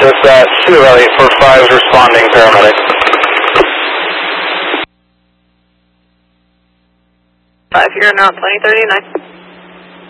This Cedar 845 is responding paramedic. 5 here now, 2039.